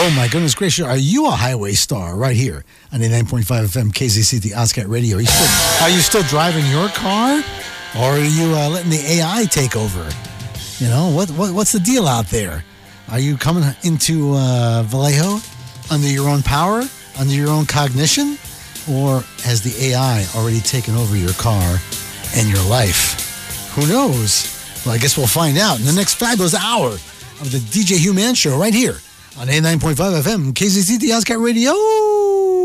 Oh, my goodness gracious. Are you a highway star right here on 89.5 FM KZC, the OSCAT radio? Are you still driving your car? Or are you letting the AI take over? You know, what's the deal out there? Are you coming into Vallejo under your own power, under your own cognition? Or has the AI already taken over your car and your life? Who knows? Well, I guess we'll find out in the next fabulous hour of the DJ Hugh Man Show right here on 89.5 FM KZC, the OSCAT radio.